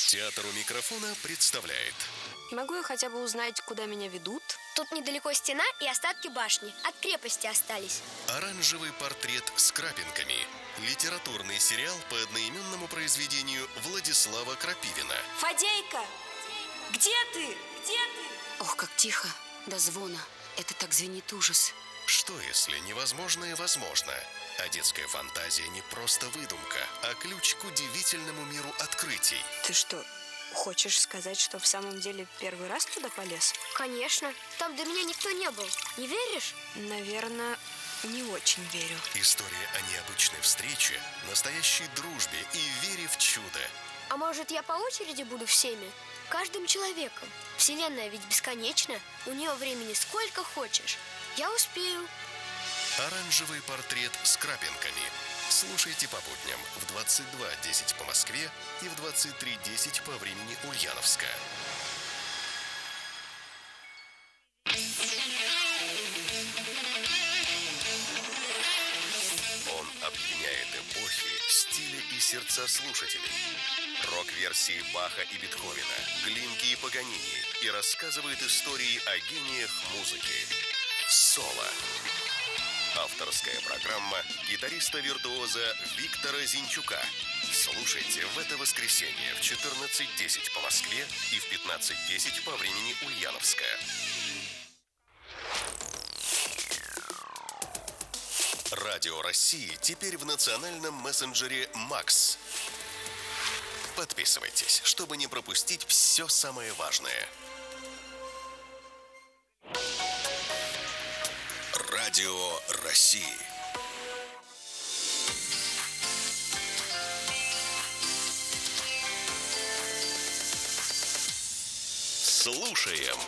Театр у микрофона представляет. Могу я хотя бы узнать, куда меня ведут? Тут недалеко стена и остатки башни. От крепости остались. Оранжевый портрет с крапинками. Литературный сериал по одноименному произведению Владислава Крапивина. Фадейка! Где ты? Где ты? Ох, как тихо, до звона. Это так звенит ужас. Что, если невозможное возможно? А детская фантазия не просто выдумка, а ключ к удивительному миру открытий. Ты что, хочешь сказать, что в самом деле первый раз туда полез? Конечно. Там до меня никто не был. Не веришь? Наверное, не очень верю. История о необычной встрече, настоящей дружбе и вере в чудо. А может, я по очереди буду всеми? Каждым человеком. Вселенная ведь бесконечна. У нее времени сколько хочешь. Я успею. Оранжевый портрет с крапинками. Слушайте по будням в 22:10 по Москве и в 23:10 по времени Ульяновска. Он объединяет эпохи, стили и сердца слушателей. Рок-версии Баха и Бетховена, Глинки и Паганини, и рассказывает истории о гениях музыки. Соло. Авторская программа гитариста-виртуоза Виктора Зинчука. Слушайте в это воскресенье в 14:10 по Москве и в 15:10 по времени Ульяновска. Радио России теперь в национальном мессенджере «Макс». Подписывайтесь, чтобы не пропустить все самое важное. Радио России. Слушаем.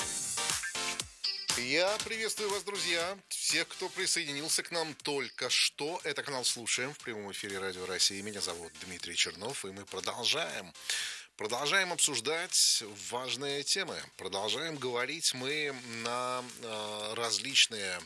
Я приветствую вас, друзья. Всех, кто присоединился к нам только что. Это канал «Слушаем» в прямом эфире Радио России. Меня зовут Дмитрий Чернов, и мы продолжаем обсуждать важные темы. Продолжаем говорить мы на различные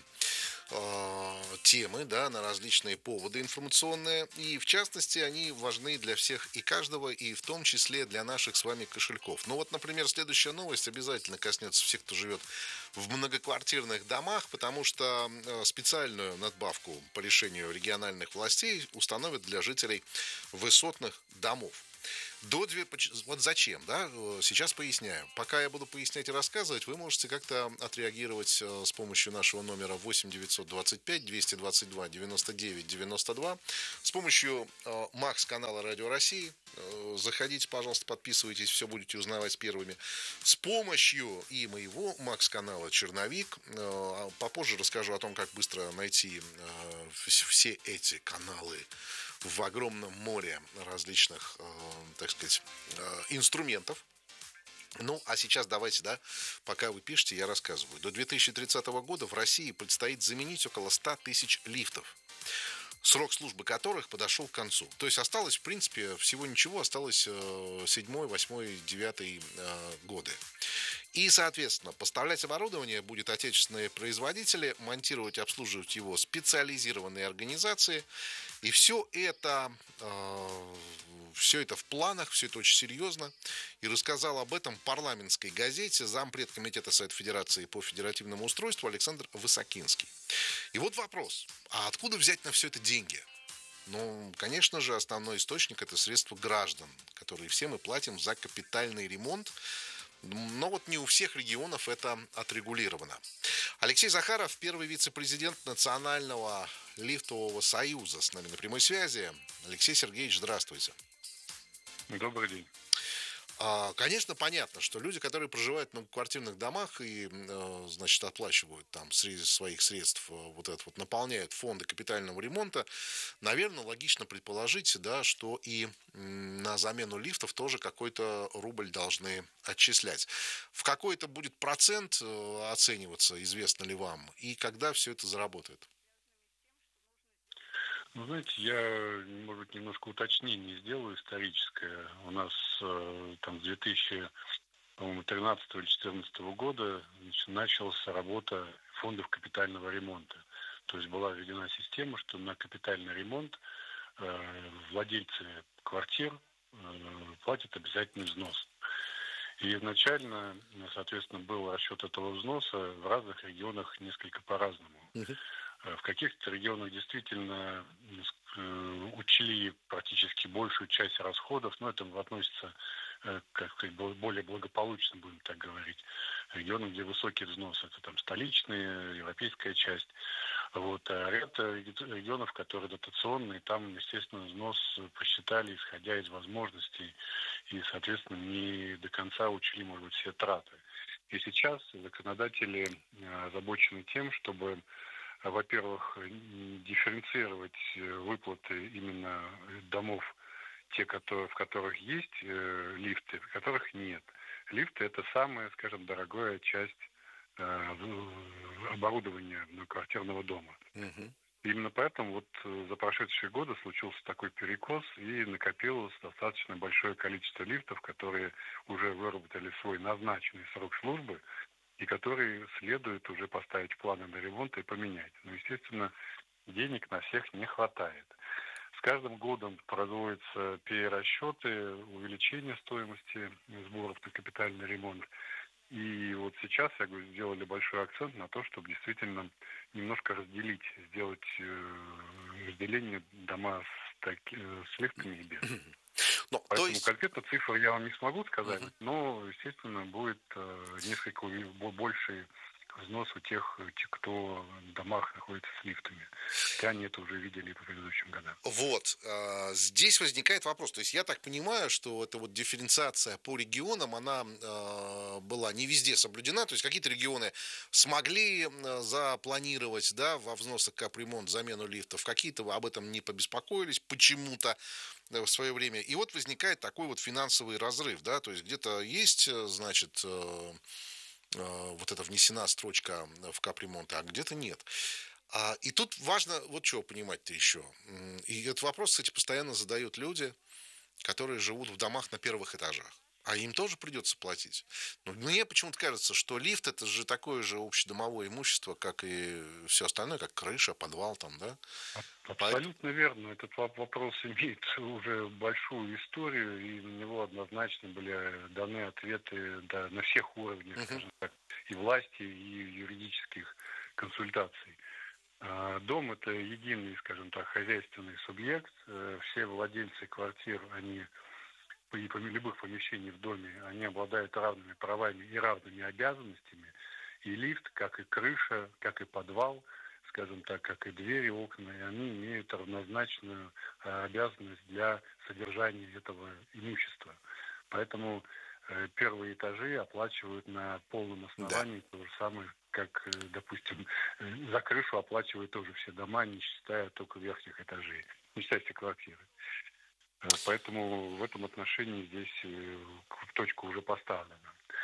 темы, да, на различные поводы информационные. И, в частности, они важны для всех и каждого, и в том числе для наших с вами кошельков. Ну вот, например, следующая новость обязательно коснется всех, кто живет в многоквартирных домах, потому что специальную надбавку по решению региональных властей установят для жителей высотных домов. Вот зачем, да? Сейчас поясняю. Пока я буду пояснять и рассказывать, вы можете как-то отреагировать с помощью нашего номера 8 925 222 99 92, с помощью Макс-канала Радио России. Заходите, пожалуйста, подписывайтесь, все будете узнавать первыми. С помощью и моего Макс-канала «Черновик». Попозже расскажу о том, как быстро найти все эти каналы в огромном море различных, так сказать, инструментов. Ну, а сейчас давайте, да, пока вы пишете, я рассказываю. До 2030 года в России предстоит заменить около 100 тысяч лифтов, срок службы которых подошел к концу. То есть осталось, в принципе, всего ничего, осталось 7-й, 8-й, 9-й годы. И, соответственно, поставлять оборудование будут отечественные производители, монтировать и обслуживать его специализированные организации. И все это в планах, все это очень серьезно. И рассказал об этом в парламентской газете зампред комитета Совета Федерации по федеративному устройству Александр Высокинский. И вот вопрос, а откуда взять на все это деньги? Ну, конечно же, основной источник – это средства граждан, которые все мы платим за капитальный ремонт. Но вот не у всех регионов это отрегулировано. Алексей Захаров, первый вице-президент Национального лифтового союза, с нами на прямой связи. Алексей Сергеевич, здравствуйте. Добрый день. Конечно, понятно, что люди, которые проживают в многоквартирных домах и, значит, оплачивают там среди своих средств, вот это вот, наполняют фонды капитального ремонта, наверное, логично предположить, да, что и на замену лифтов тоже какой-то рубль должны отчислять. В какой это будет процент оцениваться, известно ли вам, и когда все это заработает? Ну, знаете, я, может быть, немножко уточнение сделаю историческое. У нас там с 2013 или 2014 года началась работа фондов капитального ремонта. То есть была введена система, что на капитальный ремонт владельцы квартир платит обязательный взнос. И изначально, соответственно, был расчет этого взноса в разных регионах несколько по-разному. В каких-то регионах действительно учли практически большую часть расходов, но это относится как сказать, более благополучно, будем так говорить, регионам, где высокий взнос, это там столичная, европейская часть. Вот. А ряд регионов, которые дотационные, там, естественно, взнос посчитали, исходя из возможностей, и, соответственно, не до конца учли, может быть, все траты. И сейчас законодатели озабочены тем, чтобы, во-первых, дифференцировать выплаты именно домов, те, в которых есть лифты, в которых нет. Лифты – это самая, скажем, дорогая часть оборудования многоквартирного дома. Именно поэтому вот за прошедшие годы случился такой перекос и накопилось достаточно большое количество лифтов, которые уже выработали свой назначенный срок службы и которые следует уже поставить планы на ремонт и поменять. Но, естественно, денег на всех не хватает. С каждым годом проводятся перерасчеты, увеличение стоимости сборов на капитальный ремонт. И вот сейчас, я говорю, сделали большой акцент на то, чтобы действительно немножко сделать разделение дома с лифтами и без. Поэтому конкретно цифры я вам не смогу сказать, но, естественно, будет несколько больше взнос у тех, кто в домах находится с лифтами. Хотя они это уже видели по предыдущим годам. Вот. Здесь возникает вопрос. То есть я так понимаю, что эта вот дифференциация по регионам, она была не везде соблюдена. То есть какие-то регионы смогли запланировать, да, во взносах капремонт замену лифтов, какие-то об этом не побеспокоились почему-то в свое время. И вот возникает такой вот финансовый разрыв, да, то есть где-то есть, значит, вот эта внесена строчка в капремонт, а где-то нет. И тут важно вот чего понимать-то еще. И этот вопрос, кстати, постоянно задают люди, которые живут в домах на первых этажах. А им тоже придется платить. Но мне почему-то кажется, что лифт – это же такое же общедомовое имущество, как и все остальное, как крыша, подвал там, да? Абсолютно верно. Этот вопрос имеет уже большую историю, и на него однозначно были даны ответы на всех уровнях, скажем так, и власти, и юридических консультаций. Дом – это единый, скажем так, хозяйственный субъект. Все владельцы квартир, они и любых помещений в доме, они обладают равными правами и равными обязанностями. И лифт, как и крыша, как и подвал, скажем так, как и двери, окна, и они имеют равнозначную обязанность для содержания этого имущества. Поэтому первые этажи оплачивают на полном основании то же самое, как, допустим, за крышу оплачивают тоже все дома, не считая только верхних этажей, не считая все квартиры. Поэтому в этом отношении здесь точка уже поставлена.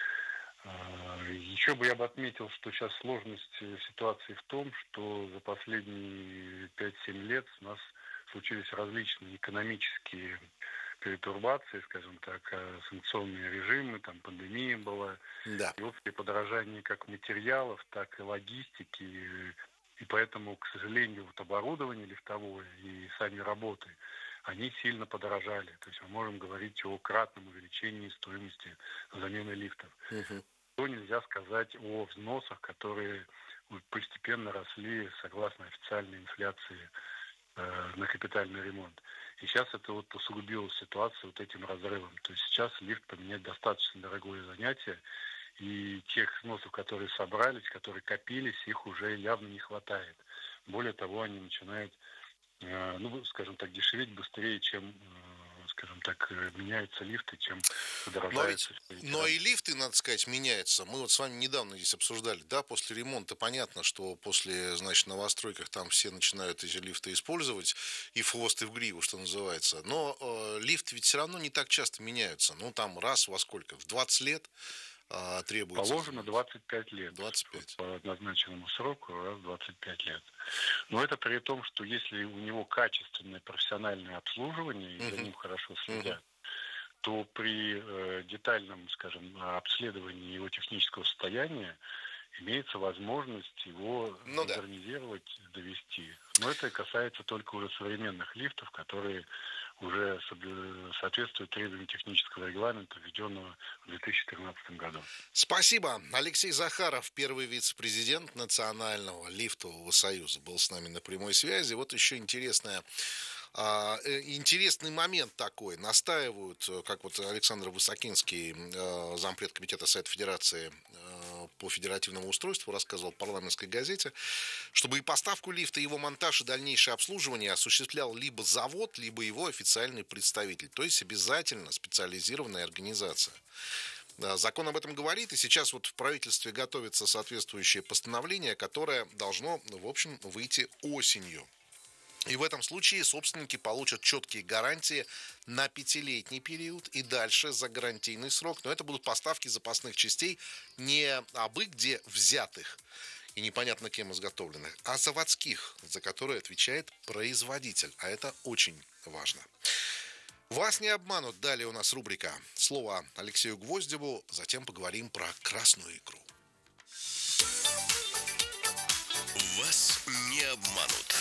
Еще бы я бы отметил, что сейчас сложность ситуации в том, что за последние 5-7 лет у нас случились различные экономические перетурбации, скажем так, санкционные режимы, там пандемия была, и вот при подорожании как материалов, так и логистики, и поэтому, к сожалению, вот оборудование лифтовое и сами работы, они сильно подорожали. То есть мы можем говорить о кратном увеличении стоимости замены лифтов. То нельзя сказать о взносах, которые постепенно росли согласно официальной инфляции на капитальный ремонт. И сейчас это вот усугубило ситуацию вот этим разрывом. То есть сейчас лифт поменять достаточно дорогое занятие, и тех взносов, которые собрались, которые копились, их уже явно не хватает. Более того, они начинают, скажем так, дешеветь быстрее, чем, скажем так, меняются лифты, чем подорожаются. Но и лифты, надо сказать, меняются. Мы вот с вами недавно здесь обсуждали, да, после ремонта понятно, что после, значит, новостройках там все начинают эти лифты использовать и в хвост, и в гриву, что называется. Но лифты ведь все равно не так часто меняются. Ну, там раз во сколько? В 20 лет требуется. Положено 25 лет. 25. По назначенному сроку раз в 25 лет. Но это при том, что если у него качественное профессиональное обслуживание, и за ним хорошо следят, то при детальном, скажем, обследовании его технического состояния имеется возможность его модернизировать, довести. Но это касается только уже современных лифтов, которые уже соответствует требованиям технического регламента, введенного в 2013 году. Спасибо. Алексей Захаров, первый вице-президент Национального лифтового союза, был с нами на прямой связи. Вот еще интересный момент такой. Настаивают, как вот Александр Высокинский, зампред комитета Совета Федерации по федеративному устройству, рассказывал в парламентской газете, чтобы и поставку лифта, и его монтаж, и дальнейшее обслуживание осуществлял либо завод, либо его официальный представитель, то есть обязательно специализированная организация. Закон об этом говорит, и сейчас вот в правительстве готовится соответствующее постановление, которое должно, в общем, выйти осенью. И в этом случае собственники получат четкие гарантии на 5-летний период и дальше за гарантийный срок. Но это будут поставки запасных частей не абы где взятых и непонятно кем изготовленных, а заводских, за которые отвечает производитель. А это очень важно. Вас не обманут. Далее у нас рубрика «Слово Алексею Гвоздеву». Затем поговорим про красную икру. Вас не обманут.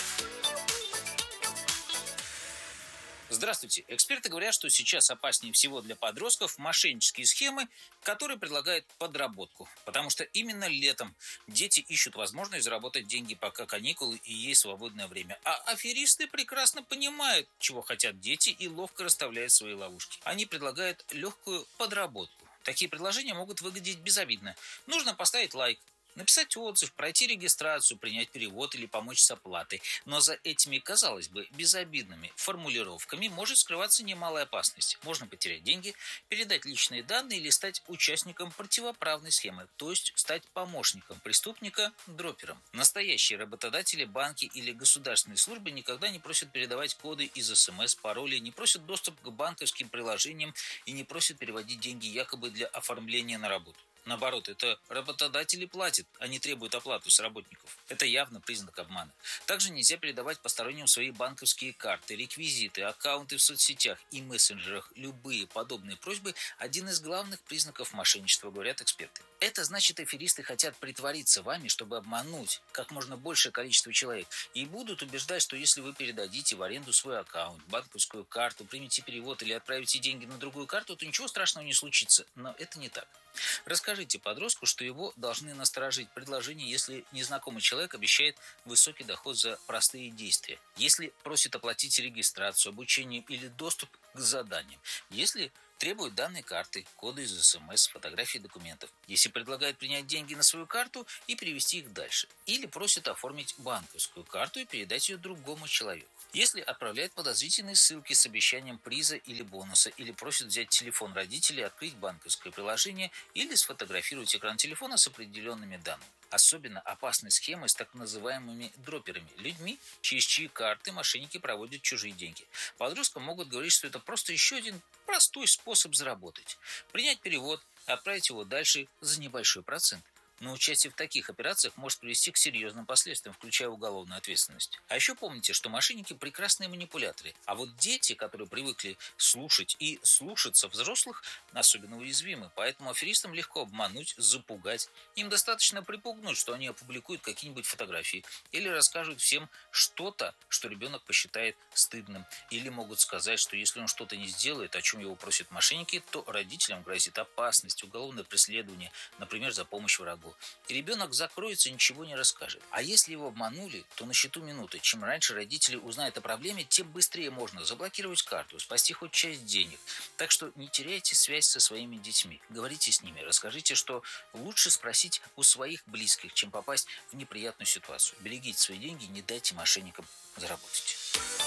Здравствуйте. Эксперты говорят, что сейчас опаснее всего для подростков мошеннические схемы, которые предлагают подработку. Потому что именно летом дети ищут возможность заработать деньги, пока каникулы и есть свободное время. А аферисты прекрасно понимают, чего хотят дети, и ловко расставляют свои ловушки. Они предлагают легкую подработку. Такие предложения могут выглядеть безобидно. Нужно поставить лайк, написать отзыв, пройти регистрацию, принять перевод или помочь с оплатой. Но за этими, казалось бы, безобидными формулировками может скрываться немалая опасность. Можно потерять деньги, передать личные данные или стать участником противоправной схемы, то есть стать помощником преступника, дропером. Настоящие работодатели, банки или государственные службы никогда не просят передавать коды из СМС, паролей, не просят доступ к банковским приложениям и не просят переводить деньги якобы для оформления на работу. Наоборот, это работодатели платят, а не требуют оплату с работников. Это явно признак обмана. Также нельзя передавать посторонним свои банковские карты, реквизиты, аккаунты в соцсетях и мессенджерах. Любые подобные просьбы – один из главных признаков мошенничества, говорят эксперты. Это значит, аферисты хотят притвориться вами, чтобы обмануть как можно большее количество человек. И будут убеждать, что если вы передадите в аренду свой аккаунт, банковскую карту, примете перевод или отправите деньги на другую карту, то ничего страшного не случится. Но это не так. Расскажите подростку, что его должны насторожить предложение, если незнакомый человек обещает высокий доход за простые действия, если просит оплатить регистрацию, обучение или доступ к заданиям, если требует данные карты, коды из СМС, фотографии документов, если предлагает принять деньги на свою карту и перевести их дальше, или просит оформить банковскую карту и передать ее другому человеку. Если отправляет подозрительные ссылки с обещанием приза или бонуса, или просит взять телефон родителей, открыть банковское приложение или сфотографировать экран телефона с определенными данными. Особенно опасны схемы с так называемыми дроперами, людьми, через чьи карты мошенники проводят чужие деньги. Подросткам могут говорить, что это просто еще один простой способ заработать. Принять перевод, отправить его дальше за небольшой процент. Но участие в таких операциях может привести к серьезным последствиям, включая уголовную ответственность. А еще помните, что мошенники – прекрасные манипуляторы. А вот дети, которые привыкли слушать и слушаться взрослых, особенно уязвимы. Поэтому аферистам легко обмануть, запугать. Им достаточно припугнуть, что они опубликуют какие-нибудь фотографии. Или расскажут всем что-то, что ребенок посчитает стыдным. Или могут сказать, что если он что-то не сделает, о чем его просят мошенники, то родителям грозит опасность, уголовное преследование, например, за помощь врагу. И ребенок закроется и ничего не расскажет. А если его обманули, то на счету минуты. Чем раньше родители узнают о проблеме, тем быстрее можно заблокировать карту, спасти хоть часть денег. Так что не теряйте связь со своими детьми. Говорите с ними, расскажите, что лучше спросить у своих близких, чем попасть в неприятную ситуацию. Берегите свои деньги, не дайте мошенникам заработать.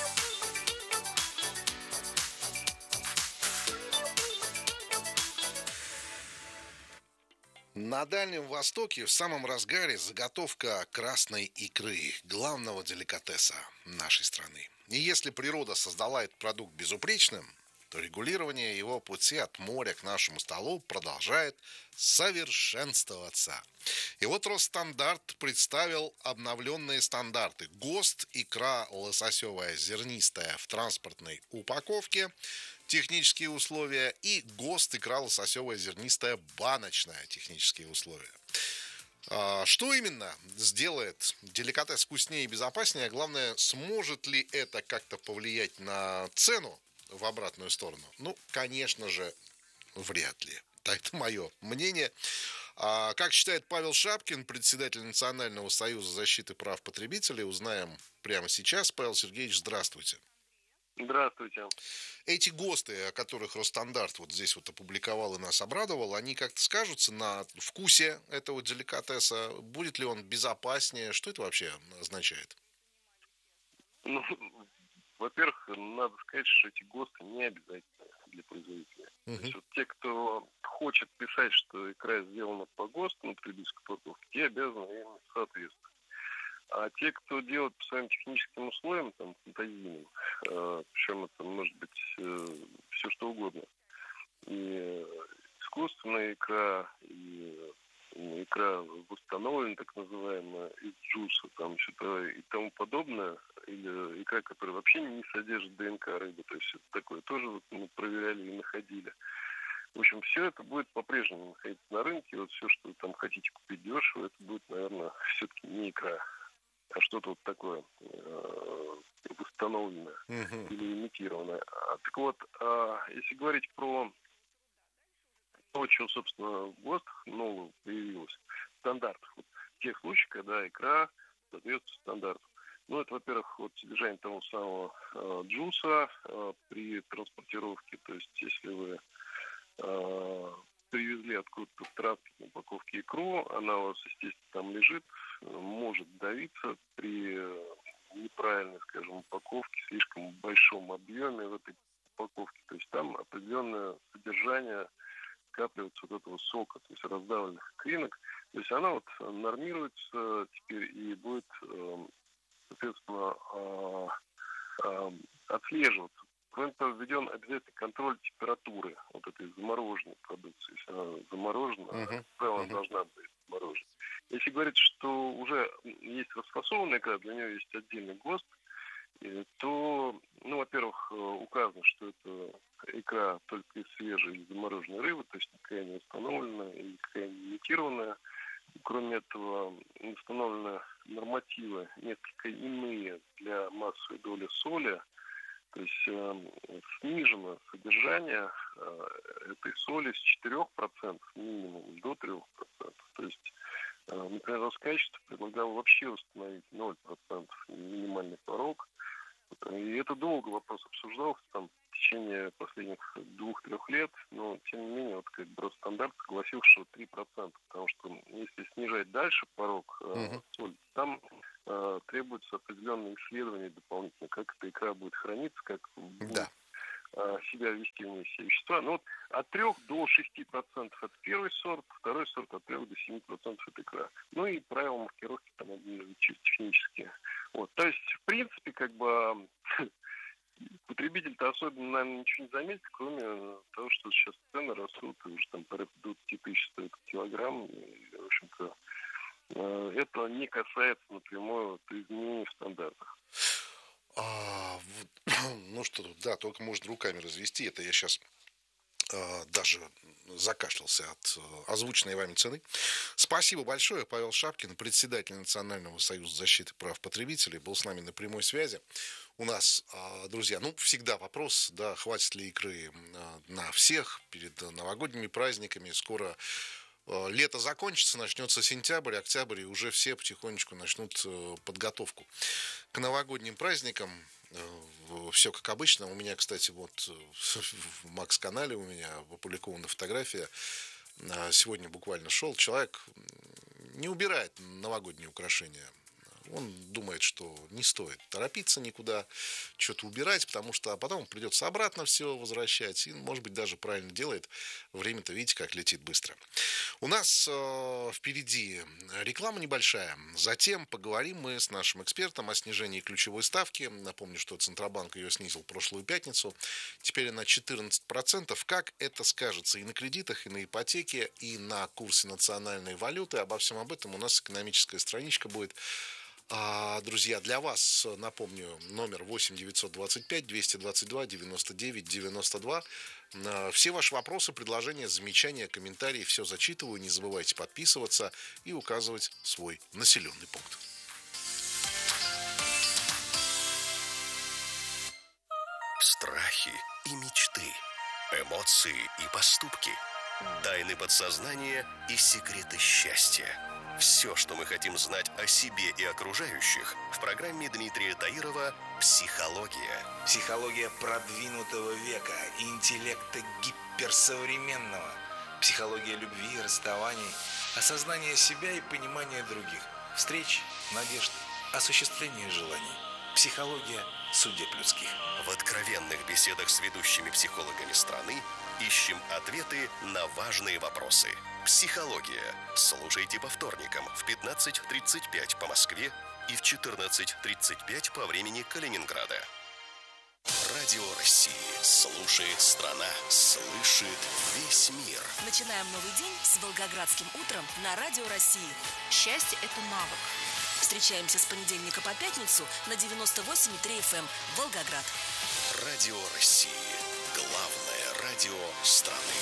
На Дальнем Востоке в самом разгаре заготовка красной икры, главного деликатеса нашей страны. И если природа создала этот продукт безупречным, то регулирование его пути от моря к нашему столу продолжает совершенствоваться. И вот Росстандартт представил обновленные стандарты. ГОСТ икра лососевая зернистая в транспортной упаковке, технические условия, и ГОСТ икра лососевая зернистая баночная, технические условия. Что именно сделает деликатес вкуснее и безопаснее? А главное, сможет ли это как-то повлиять на цену в обратную сторону? Ну, конечно же, вряд ли. Это мое мнение. Как считает Павел Шапкин, председатель Национального союза защиты прав потребителей, узнаем прямо сейчас. Павел Сергеевич, здравствуйте. Здравствуйте. Эти ГОСТы, о которых Росстандарт вот здесь вот опубликовал и нас обрадовал, они как-то скажутся на вкусе этого деликатеса? Будет ли он безопаснее? Что это вообще означает? Ну, во-первых, надо сказать, что эти ГОСТы не обязательны для производителя. То есть вот те, кто хочет писать, что икра сделана по ГОСТу на потребительской упаковке, те обязаны им соответствовать. А те, кто делает по своим техническим условиям, там, фантазийным, причем это может быть все что угодно, и искусственная икра, и икра восстановленная, так называемая, из джуса, там что-то и тому подобное, или икра, которая вообще не содержит ДНК рыбы, то есть это такое тоже вот мы проверяли и находили. В общем, все это будет по-прежнему находиться на рынке, вот все, что вы там хотите купить дешево, это будет, наверное, все-таки не икра, а что-то вот такое восстановленное или имитированное. Так вот, если говорить про то, что, собственно, в ГОСТах нового появилось, стандартов. Вот в тех случаях, когда икра соответствует стандарту. Ну, это, во-первых, вот содержание того самого джуса при транспортировке. То есть, если вы привезли откуда-то в транспортной упаковке икру, она у вас, естественно, там лежит, может давиться при неправильной, скажем, упаковке, слишком большом объеме в этой упаковке. То есть там определенное содержание скапливается вот этого сока, то есть раздавленных икринок. То есть она вот нормируется теперь и будет, соответственно, отслеживаться. Кроме того, введен обязательный контроль температуры вот этой замороженной продукции. Если она заморожена, она должна быть заморожена. Если говорить, что уже есть расфасованная икра, для нее есть отдельный ГОСТ, то, ну, во-первых, указано, что это икра только из свежей или замороженной рыбы, то есть никакая не установленная и никакая не имитированная. Кроме этого, установлены нормативы несколько иные для массовой доли соли, то есть снижено содержание этой соли с 4% минимум до 3%. То есть, например, Роскачество предлагало вообще установить 0% минимальный порог. И это долго вопрос обсуждался там в течение последних 2-3 лет, но тем не менее вот как бы Росстандарт согласился, что 3%, потому что если снижать дальше порог соли, там требуется определенные исследования дополнительно, как эта икра будет храниться, как будет себя вести в ней все вещества. Ну вот от 3 до 6% это первый сорт, второй сорт от 3 до 7% это икра. Ну и правила маркировки там чисто технические. Вот. То есть, в принципе, как бы потребитель-то особенно, наверное, ничего не заметит, кроме того, что сейчас цены растут, и уже там порядка 20 тысяч стоит килограмм. И, в общем-то, это не касается напрямую изменений в стандартах. Ну что тут, да, только можно руками развести. Это я сейчас даже закашлялся от озвученной вами цены. Спасибо большое. Павел Шапкин, председатель Национального союза защиты прав потребителей, был с нами на прямой связи. У нас, друзья, ну, всегда вопрос, да, хватит ли икры на всех перед новогодними праздниками. Скоро лето закончится, начнется сентябрь, октябрь, и уже все потихонечку начнут подготовку к новогодним праздникам. Все как обычно. У меня, кстати, вот в Макс-канале у меня опубликована фотография. Сегодня буквально шел человек, не убирает новогодние украшения. Он думает, что не стоит торопиться никуда, что-то убирать, потому что потом придется обратно все возвращать. И, может быть, даже правильно делает. Время-то, видите, как летит быстро. У нас впереди реклама небольшая. Затем поговорим мы с нашим экспертом о снижении ключевой ставки. Напомню, что Центробанк ее снизил прошлую пятницу. Теперь она 14%. Как это скажется и на кредитах, и на ипотеке, и на курсе национальной валюты. Обо всем об этом у нас экономическая страничка будет. Друзья, для вас, напомню, номер 8 925 222 99 92. Все ваши вопросы, предложения, замечания, комментарии, все зачитываю. Не забывайте подписываться и указывать свой населенный пункт. Страхи, и мечты, эмоции и поступки, тайны подсознания и секреты счастья. Все, что мы хотим знать о себе и окружающих, в программе Дмитрия Таирова «Психология». Психология продвинутого века, интеллекта гиперсовременного. Психология любви и расставаний, осознания себя и понимания других. Встреч, надежд, осуществления желаний. Психология судеб людских. В откровенных беседах с ведущими психологами страны ищем ответы на важные вопросы. «Психология». Слушайте по вторникам в 15:35 по Москве и в 14:35 по времени Калининграда. Радио России. Слушает страна. Слышит весь мир. Начинаем новый день с Волгоградским утром на Радио России. Счастье – это навык. Встречаемся с понедельника по пятницу на 98,3 FM Волгоград. Радио России. Главное радио страны.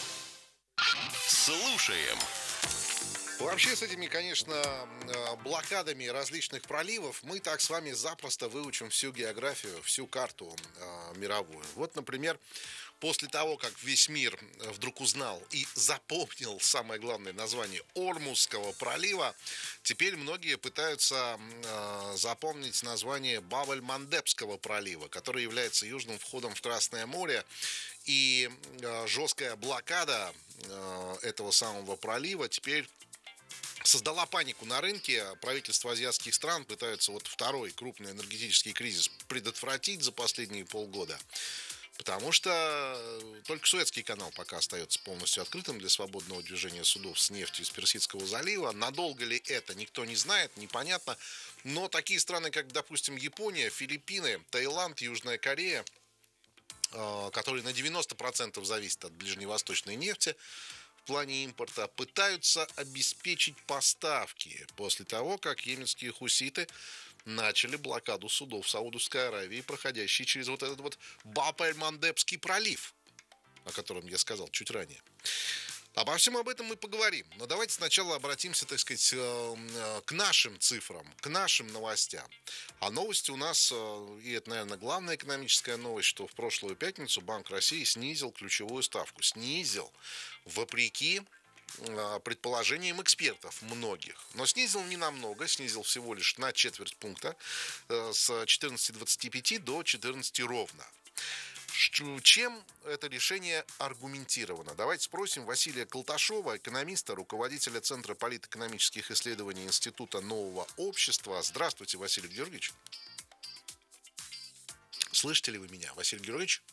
Слушаем. Вообще с этими, конечно, блокадами различных проливов мы так с вами запросто выучим всю географию, всю карту мировую. Вот, например, после того, как весь мир вдруг узнал и запомнил самое главное название Ормузского пролива, теперь многие пытаются запомнить название Баб-эль-Мандебского пролива, который является южным входом в Красное море. И жесткая блокада этого самого пролива теперь создала панику на рынке. Правительства азиатских стран пытаются вот второй крупный энергетический кризис предотвратить за последние полгода. Потому что только Суэцкий канал пока остается полностью открытым для свободного движения судов с нефтью из Персидского залива. Надолго ли это, никто не знает, непонятно. Но такие страны, как, допустим, Япония, Филиппины, Таиланд, Южная Корея, которые на 90% зависят от ближневосточной нефти, в плане импорта, пытаются обеспечить поставки после того, как йеменские хуситы начали блокаду судов Саудовской Аравии, проходящие через вот этот вот Баб-эль-Мандебский пролив, о котором я сказал чуть ранее. Обо всем об этом мы поговорим. Но давайте сначала обратимся, так сказать, к нашим цифрам, к нашим новостям. А новости у нас, и это, наверное, главная экономическая новость, что в прошлую пятницу Банк России снизил ключевую ставку. Снизил, вопреки предположениям экспертов многих. Но снизил не намного, снизил всего лишь на четверть пункта, с 14,25 до 14 ровно. Чем это решение аргументировано? Давайте спросим Василия Колташова, экономиста, руководителя Центра политэкономических исследований Института нового общества. Здравствуйте, Василий Георгиевич. Слышите ли вы меня, Василий Георгиевич?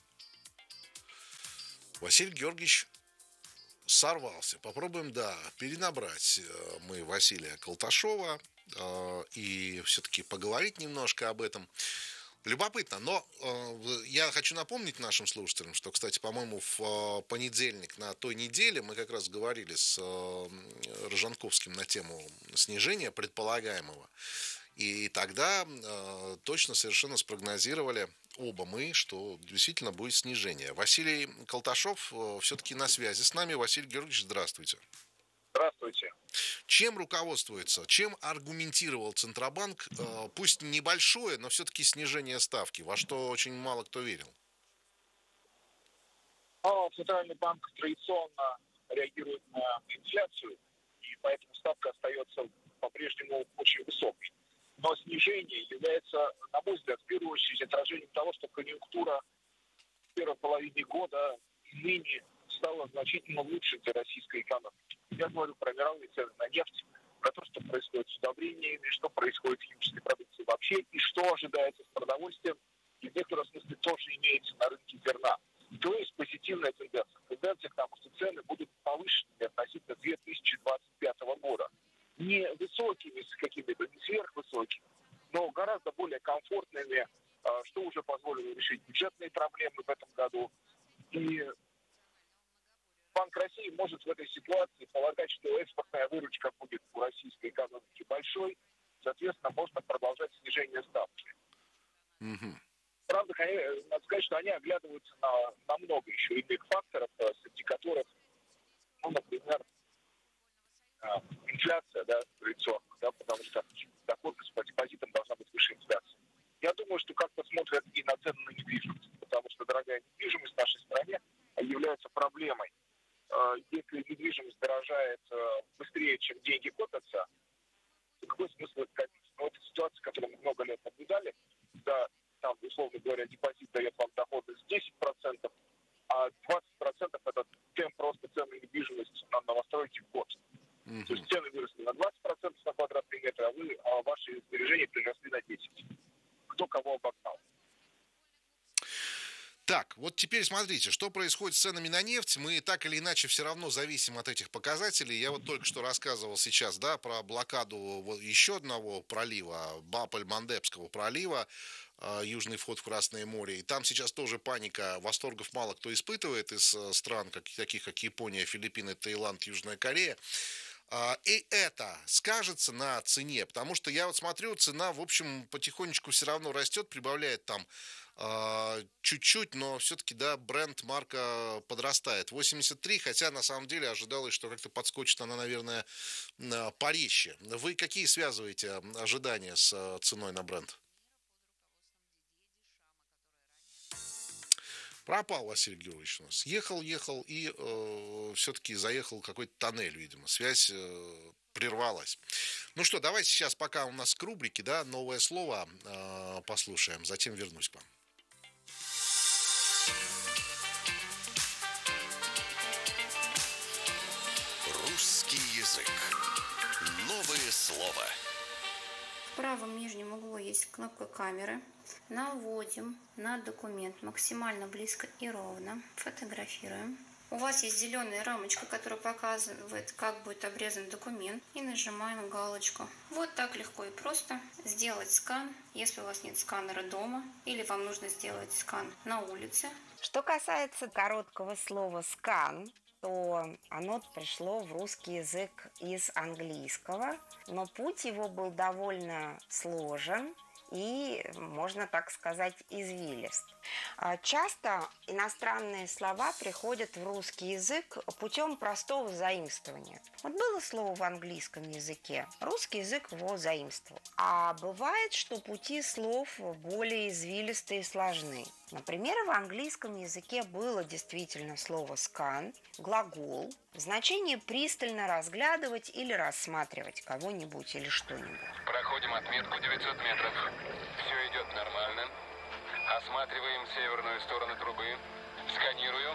Василий Георгиевич сорвался. Попробуем, перенабрать мы Василия Колташова и все-таки поговорить немножко об этом. Любопытно, но я хочу напомнить нашим слушателям, что, кстати, по-моему, в понедельник на той неделе мы как раз говорили с Рожанковским на тему снижения предполагаемого. И тогда точно совершенно спрогнозировали оба мы, что действительно будет снижение. Василий Колташов все-таки на связи с нами. Василий Георгиевич, здравствуйте. Здравствуйте. Чем руководствуется, чем аргументировал Центробанк, пусть небольшое, но все-таки снижение ставки, во что очень мало кто верил? Центральный банк традиционно реагирует на инфляцию, и поэтому ставка остается по-прежнему очень высокой. Но снижение является, на мой взгляд, в первую очередь отражением того, что конъюнктура в первой половине года и ныне стала значительно лучше для российской экономики. Я говорю про мировые цены на нефть, про то, что происходит с удобрениями, что происходит с химической продукцией вообще, и что ожидается с продовольствием, и в некотором смысле тоже имеется на рынке зерна. То есть позитивная тенденция. Тенденция к тому, что цены будут повышены относительно 2025 года. Не высокими какими-то, не сверхвысокими, но гораздо более комфортными, что уже позволило решить бюджетные проблемы в этом году. И Банк России может в этой ситуации полагать, что экспортная выручка будет у российской экономики большой, соответственно, можно продолжать снижение ставки. Правда, надо сказать, что они оглядываются на много еще иных факторов, среди которых, например, инфляция, традиционно, потому что доходность по депозитам должна быть выше инфляции. Я думаю, что как-то смотрят и на цены на недвижимость, потому что дорогая недвижимость если недвижимость дорожает быстрее, чем деньги копятся, то какой смысл это копить? Но это ситуация, которую мы много лет наблюдали, когда там, условно говоря, депозит дает вам доходность 10%, а 20% это темп роста цен на недвижимость на новостройки в год. То есть цены выросли на 20% на квадратный метр, а ваши сбережения приросли на 10%. Кто кого обогнал? Так, вот теперь смотрите, что происходит с ценами на нефть. Мы так или иначе все равно зависим от этих показателей. Я вот только что рассказывал сейчас, да, про блокаду еще одного пролива, Баб-эль-Мандебского пролива, южный вход в Красное море. И там сейчас тоже паника, восторгов мало кто испытывает из стран, таких как Япония, Филиппины, Таиланд, Южная Корея. И это скажется на цене, потому что я вот смотрю, цена, в общем, потихонечку все равно растет, прибавляет там чуть-чуть, но все-таки, да, бренд, марка подрастает. 83, хотя на самом деле ожидалось, что как-то подскочит она, наверное, порезче. Вы какие связываете ожидания с ценой на бренд? Пропал Василий Георгиевич у нас. Ехал и все-таки заехал какой-то тоннель, видимо. Связь прервалась. Ну что, давайте сейчас, пока у нас к рубрике, да, новое слово послушаем, затем вернусь к вам. Русский язык. Новое слово. В правом нижнем углу есть кнопка камеры. Наводим на документ максимально близко и ровно. Фотографируем. У вас есть зеленая рамочка, которая показывает, как будет обрезан документ. И нажимаем галочку. Вот так легко и просто сделать скан, если у вас нет сканера дома. Или вам нужно сделать скан на улице. Что касается короткого слова «скан», то оно пришло в русский язык из английского, но путь его был довольно сложен и, можно так сказать, извилист. Часто иностранные слова приходят в русский язык путем простого заимствования. Вот было слово в английском языке, русский язык его заимствовал. А бывает, что пути слов более извилистые и сложны. Например, в английском языке было действительно слово «скан», глагол, значение пристально разглядывать или рассматривать кого-нибудь или что-нибудь. Проходим отметку 900 метров. Все идет нормально. Осматриваем северную сторону трубы. Сканирую.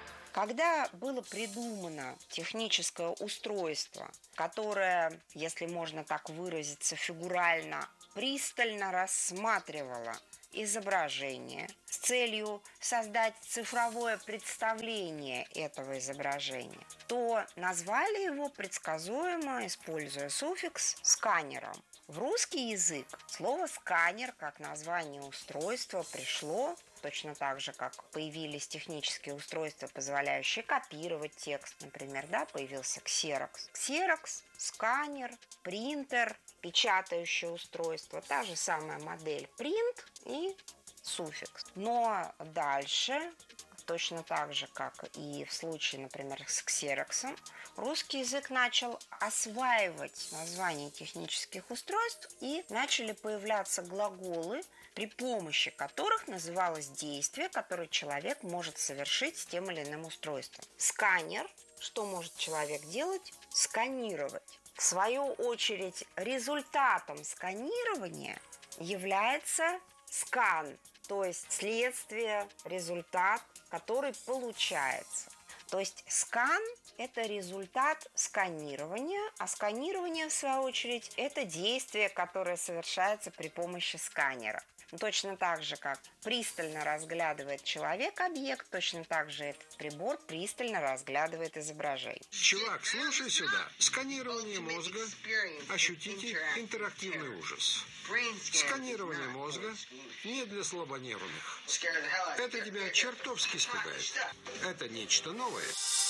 Когда было придумано техническое устройство, которое, если можно так выразиться фигурально, пристально рассматривало изображение с целью создать цифровое представление этого изображения, то назвали его предсказуемо, используя суффикс «сканером». В русский язык слово «сканер» как название устройства пришло точно так же, как появились технические устройства, позволяющие копировать текст, например, да, появился ксерокс. Ксерокс, сканер, принтер, печатающее устройство, та же самая модель принт и суффикс. Но дальше, точно так же, как и в случае, например, с ксероксом, русский язык начал осваивать названия технических устройств и начали появляться глаголы, при помощи которых называлось действие, которое человек может совершить с тем или иным устройством. Сканер. Что может человек делать? Сканировать. В свою очередь, результатом сканирования является скан, то есть следствие, результат, который получается. То есть скан – это результат сканирования, а сканирование, в свою очередь, это действие, которое совершается при помощи сканера. Точно так же, как пристально разглядывает человек объект, точно так же этот прибор пристально разглядывает изображение. Чувак, слушай сюда. Сканирование мозга. Ощутите интерактивный ужас. Сканирование мозга не для слабонервных. Это тебя чертовски испугает. Это нечто новое.